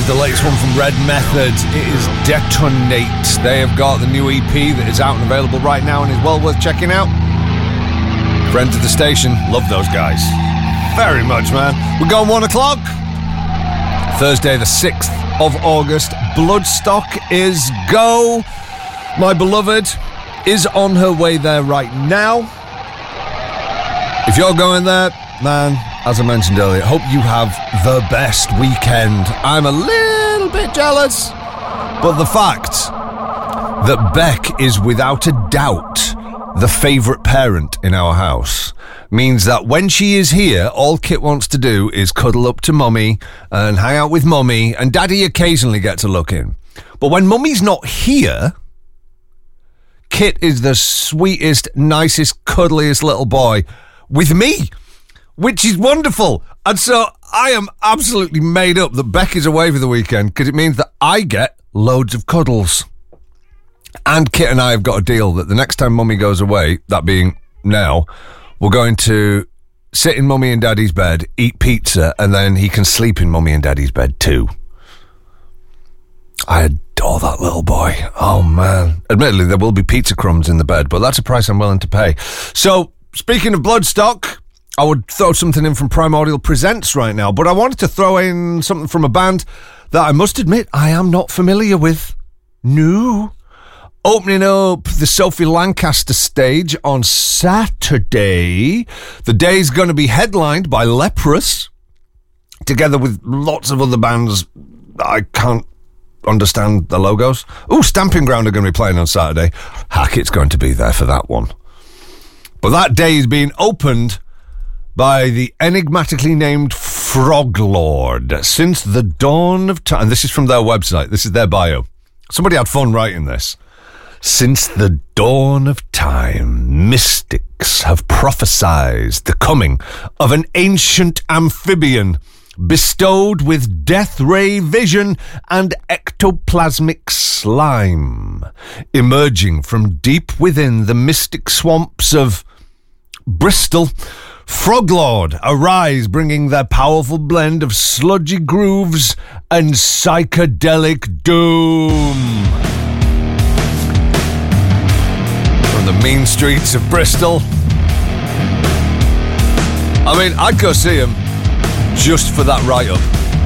the latest one from Red Method. It is Detonate. They have got the new EP that is out and available right now and is well worth checking out. Friends of the station, love those guys. Very much, man. We're going 1 o'clock. Thursday the 6th of August. Bloodstock is go. My beloved is on her way there right now. If you're going there, man, as I mentioned earlier, hope you have the best weekend. I'm a little bit jealous, but the fact that Beck is without a doubt the favourite parent in our house means that when she is here, all Kit wants to do is cuddle up to Mummy and hang out with Mummy, and Daddy occasionally gets a look in. But when Mummy's not here, Kit is the sweetest, nicest, cuddliest little boy with me, which is wonderful. And so I am absolutely made up that Beck is away for the weekend because it means that I get loads of cuddles. And Kit and I have got a deal that the next time Mummy goes away, that being now, we're going to sit in Mummy and Daddy's bed, eat pizza, and then he can sleep in Mummy and Daddy's bed too. I adore that little boy. Oh, man. Admittedly, there will be pizza crumbs in the bed, but that's a price I'm willing to pay. So, speaking of Bloodstock, I would throw something in from Primordial Presents right now, but I wanted to throw in something from a band that I must admit I am not familiar with. No. Opening up the Sophie Lancaster stage on Saturday. The day's going to be headlined by Leprous, together with lots of other bands I can't understand the logos. Ooh, Stamping Ground are going to be playing on Saturday. Hackett's going to be there for that one. But that day is being opened by the enigmatically named Frog Lord. Since the dawn of time, and this is from their website, this is their bio. Somebody had fun writing this. Since the dawn of time, mystics have prophesied the coming of an ancient amphibian bestowed with death ray vision and ectoplasmic slime, emerging from deep within the mystic swamps of Bristol. Froglord arise, bringing their powerful blend of sludgy grooves and psychedelic doom. From the mean streets of Bristol. I mean, I'd go see him just for that write-up.